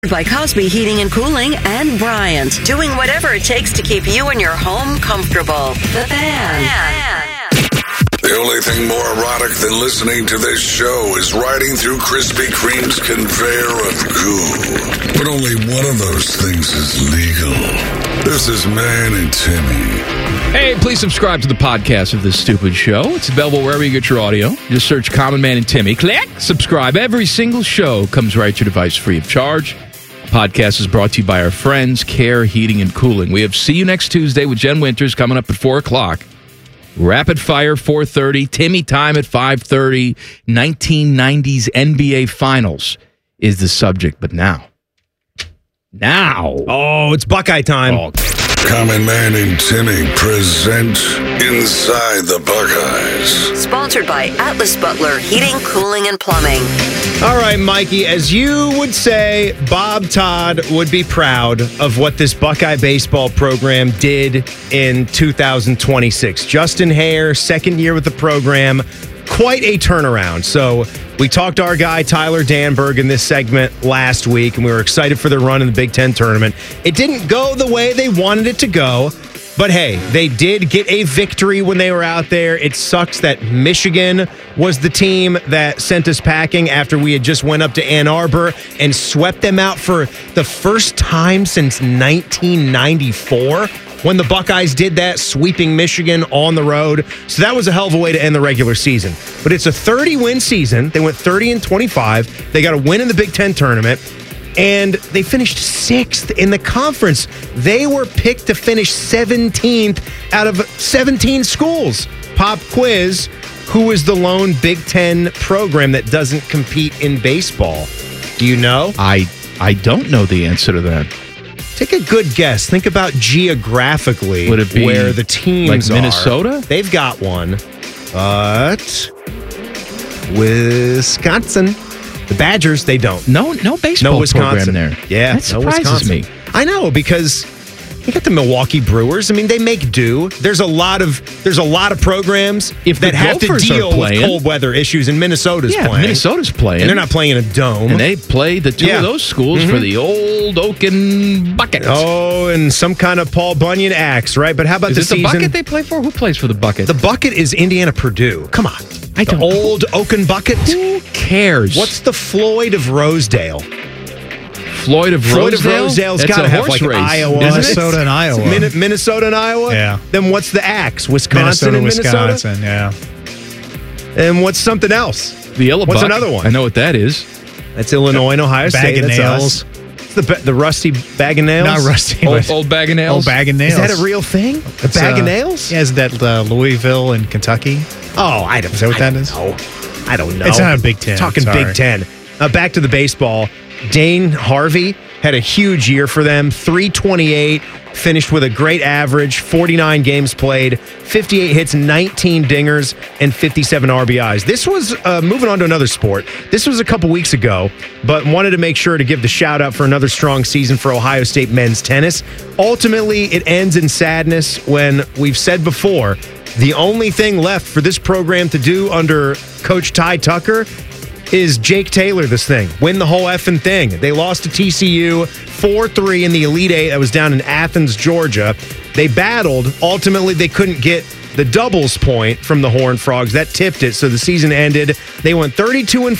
By Cosby Heating and Cooling and Bryant, doing whatever it takes to keep you and your home comfortable. The Fan. The only thing more erotic than listening to this show is riding through Krispy Kreme's conveyor of goo. But only one of those things is legal. This is Man and Timmy. Hey, please subscribe to the podcast of this stupid show. It's available wherever you get your audio. Just search Common Man and Timmy. Click, subscribe. Every single show comes right to your device free of charge. Podcast is brought to you by our friends, Care Heating and Cooling. We have See You Next Tuesday with Jen Winters coming up at 4 o'clock. Rapid Fire, 4:30. Timmy Time at 5:30. 1990s NBA Finals is the subject. But now. Oh, it's Buckeye time. Oh. Common Man and Timmy present Inside the Buckeyes. Sponsored by Atlas Butler Heating, Cooling, and Plumbing. All right, Mikey, as you would say, Bob Todd would be proud of what this Buckeye baseball program did in 2026. Justin Hare, second year with the program, quite a turnaround. So we talked to our guy, Tyler Danberg, in this segment last week, and we were excited for their run in the Big Ten tournament. It didn't go the way they wanted it to go, but hey, they did get a victory when they were out there. It sucks that Michigan was the team that sent us packing after we had just went up to Ann Arbor and swept them out for the first time since 1994. When the Buckeyes did that, sweeping Michigan on the road. So that was a hell of a way to end the regular season. But it's a 30-win season. They went 30-25. They got a win in the Big Ten tournament. And they finished 6th in the conference. They were picked to finish 17th out of 17 schools. Pop quiz, who is the lone Big Ten program that doesn't compete in baseball? Do you know? I don't know the answer to that. Take a good guess. Think about geographically Would it be where the teams like are. Minnesota? They've got one. But Wisconsin. The Badgers, they don't. No baseball No Wisconsin program there. Yeah, that surprises me. I know, because you got the Milwaukee Brewers. I mean, they make do. There's a lot of programs that have to deal with cold weather issues, and Minnesota's playing. Minnesota's playing. And they're not playing in a dome. And they play the two of those schools for the old Oaken Bucket. Oh, and some kind of Paul Bunyan axe, right? But how about the season? Is it the Bucket they play for? Who plays for the Bucket? The Bucket is Indiana Purdue. Come on. I don't know. Old Oaken Bucket? Who cares? What's the Floyd of Rosedale? Floyd of Rosedale's got to have like race, Iowa. Minnesota and Iowa. Minnesota and Iowa? Yeah. Then what's the axe? Wisconsin and Minnesota? Wisconsin, yeah. And what's something else? The Yellow What's Buck. another one? I know what that is. That's Illinois and Ohio State. Bag of That's Nails. us. It's the rusty bag of nails? Not rusty. Old Bag of Nails. Old Bag of Nails. Is that a real thing? A bag of nails? Yeah, is that Louisville and Kentucky? Oh, I don't know. Is that what that is? I don't know. It's not a Big Ten. Talking Sorry. Big Ten. Back to the baseball. Dane Harvey had a huge year for them. 328, finished with a great average, 49 games played, 58 hits, 19 dingers, and 57 RBIs. This was, moving on to another sport, this was a couple weeks ago, but wanted to make sure to give the shout out for another strong season for Ohio State men's tennis. Ultimately, it ends in sadness when we've said before, the only thing left for this program to do under Coach Ty Tucker is Jake Taylor this thing. Win the whole effing thing. They lost to TCU 4-3 in the Elite Eight. That was down in Athens, Georgia. They battled. Ultimately, they couldn't get the doubles point from the Horned Frogs. That tipped it, so the season ended. They went 32-5.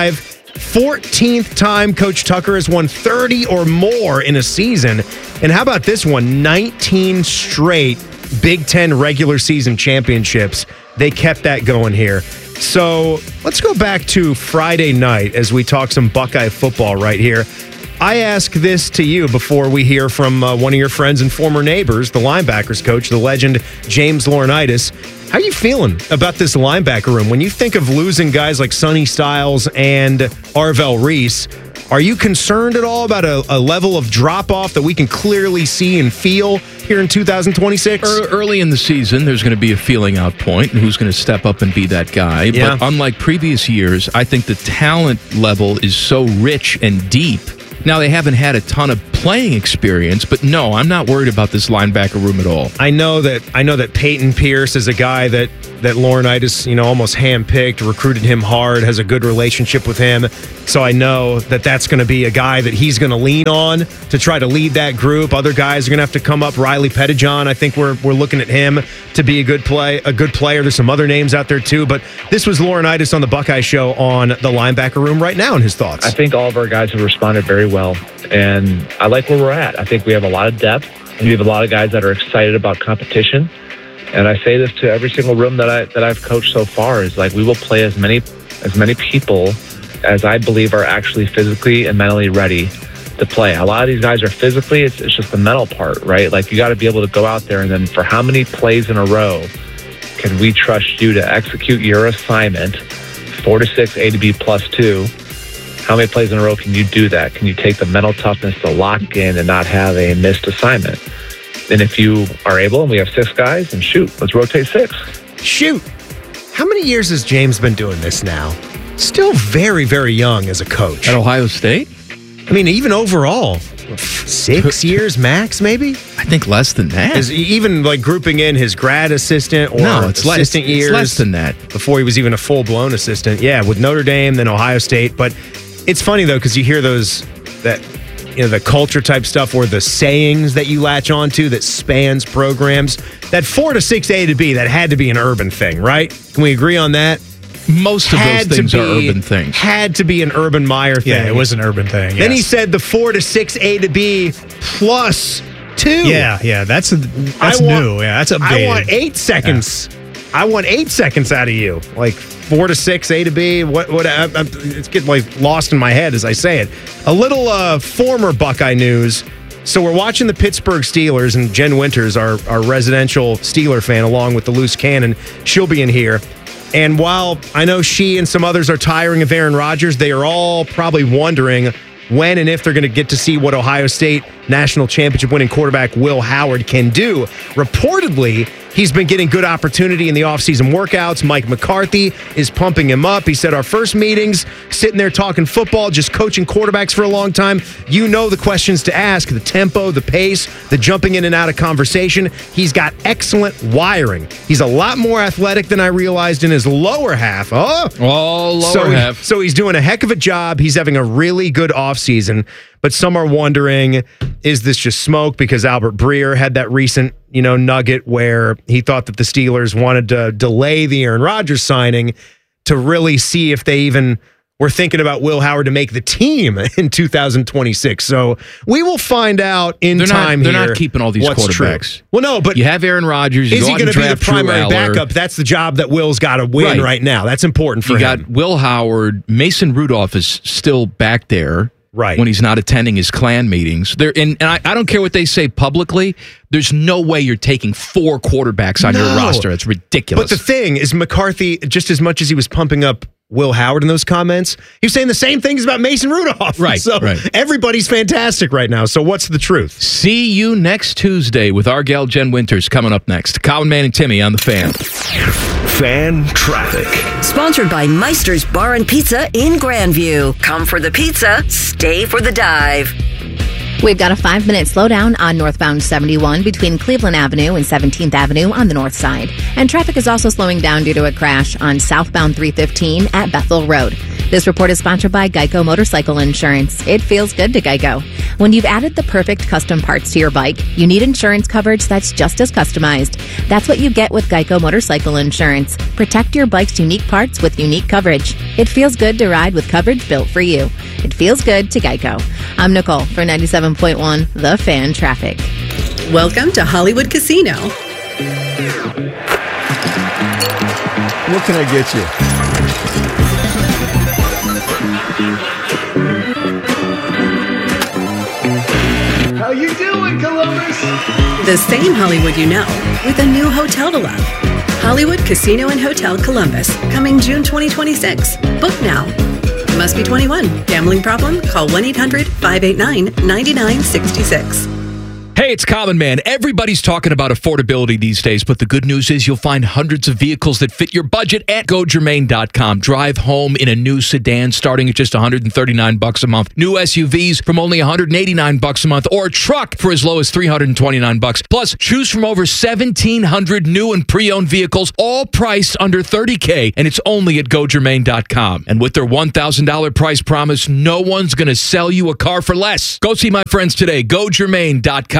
14th time Coach Tucker has won 30 or more in a season. And how about this one? 19 straight Big Ten regular season championships. They kept that going here. So let's go back to Friday night as we talk some Buckeye football right here. I ask this to you before we hear from one of your friends and former neighbors, the linebackers coach, the legend James Laurinaitis. How are you feeling about this linebacker room? When you think of losing guys like Sonny Styles and Arvell Reese, are you concerned at all about a level of drop-off that we can clearly see and feel here in 2026? Early in the season, there's going to be a feeling out point and who's going to step up and be that guy. Yeah. But unlike previous years, I think the talent level is so rich and deep. Now, they haven't had a ton of playing experience, but no, I'm not worried about this linebacker room at all. I know that Peyton Pierce is a guy that that Laurinaitis, almost handpicked, recruited him hard, has a good relationship with him. So I know that that's going to be a guy that he's going to lean on to try to lead that group. Other guys are going to have to come up. Riley Pettijohn, I think we're looking at him to be a good player. There's some other names out there too, but this was Laurinaitis on the Buckeye Show on the linebacker room right now, and his thoughts. I think all of our guys have responded very well, and I like where we're at. I think we have a lot of depth, and we have a lot of guys that are excited about competition. And I say this to every single room that I've coached so far is like, we will play as many people as I believe are actually physically and mentally ready to play. A lot of these guys are physically, it's just the mental part, right? Like, you got to be able to go out there, and then for how many plays in a row can we trust you to execute your assignment, 4 to 6, A to B plus 2? How many plays in a row can you do that? Can you take the mental toughness to lock in and not have a missed assignment? And if you are able, and we have 6 guys, and shoot, let's rotate 6. Shoot. How many years has James been doing this now? Still very, very young as a coach. At Ohio State? I mean, even overall, 6 years max, maybe? I think less than that. Even like grouping in his grad assistant or assistant years. It's less than that. Before he was even a full-blown assistant. Yeah, with Notre Dame, then Ohio State. But it's funny, though, because you hear the culture type stuff or the sayings that you latch onto that spans programs. That 4 to 6 A to B, that had to be an urban thing, right? Can we agree on that? Most of those things are urban things. Had to be an Urban Meyer thing. Yeah, it was an urban thing. Then he said the 4 to 6 A to B plus 2. Yeah, that's new. Yeah, that's updated. I want 8 seconds. Yeah. I want 8 seconds out of you. Like 4 to 6 A to B. It's getting like lost in my head as I say it. A little former Buckeye news. So we're watching the Pittsburgh Steelers, and Jen Winters, our residential Steeler fan, along with the loose cannon, she'll be in here. And while I know she and some others are tiring of Aaron Rodgers, they are all probably wondering when and if they're going to get to see what Ohio State national championship winning quarterback Will Howard can do. Reportedly, he's been getting good opportunity in the offseason workouts. Mike McCarthy is pumping him up. He said, our first meetings, sitting there talking football, just coaching quarterbacks for a long time. You know the questions to ask, the tempo, the pace, the jumping in and out of conversation. He's got excellent wiring. He's a lot more athletic than I realized in his lower half. Lower half. So he's doing a heck of a job. He's having a really good offseason. But some are wondering, is this just smoke? Because Albert Breer had that recent, nugget where he thought that the Steelers wanted to delay the Aaron Rodgers signing to really see if they even were thinking about Will Howard to make the team in 2026. So we will find out in time. They're not keeping all these quarterbacks. Well, no, but you have Aaron Rodgers. Is he going to be the primary backup? That's the job that Will's got to win right now. That's important for him. You got Will Howard. Mason Rudolph is still back there. Right. When he's not attending his Klan meetings. And I don't care what they say publicly, there's no way you're taking 4 quarterbacks on your roster. It's ridiculous. But the thing is, McCarthy, just as much as he was pumping up Will Howard in those comments, he was saying the same things about Mason Rudolph. Right. So everybody's fantastic right now. So what's the truth? See you next Tuesday with our gal Jen Winters coming up next. Common Man and Timmy on The Fan. Fan Traffic. Sponsored by Meister's Bar and Pizza in Grandview. Come for the pizza, stay for the dive. We've got a 5-minute slowdown on northbound 71 between Cleveland Avenue and 17th Avenue on the north side. And traffic is also slowing down due to a crash on southbound 315 at Bethel Road. This report is sponsored by Geico Motorcycle Insurance. It feels good to Geico. When you've added the perfect custom parts to your bike, you need insurance coverage that's just as customized. That's what you get with Geico Motorcycle Insurance. Protect your bike's unique parts with unique coverage. It feels good to ride with coverage built for you. It feels good to Geico. I'm Nicole for 97.1 The Fan Traffic. Welcome to Hollywood Casino. What can I get you? How you doing, Columbus? The same Hollywood you know, with a new hotel to love. Hollywood Casino and Hotel Columbus, coming June 2026. Book now. Must be 21. Gambling problem? Call 1-800-589-9966. Hey, it's Common Man. Everybody's talking about affordability these days, but the good news is you'll find hundreds of vehicles that fit your budget at GoGermain.com. Drive home in a new sedan starting at just $139 a month. New SUVs from only $189 a month, or a truck for as low as $329. Plus, choose from over 1,700 new and pre-owned vehicles, all priced under $30K, and it's only at GoGermain.com. And with their $1,000 price promise, no one's going to sell you a car for less. Go see my friends today. GoGermain.com.